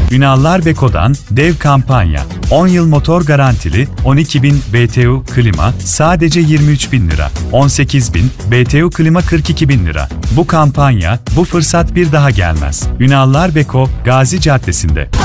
Ünallar Beko'dan dev kampanya. 10 yıl motor garantili 12.000 BTU klima sadece 23.000 lira. 18.000 BTU klima 42.000 lira. Bu kampanya, bu fırsat bir daha gelmez. Ünallar Beko, Gazi Caddesi'nde.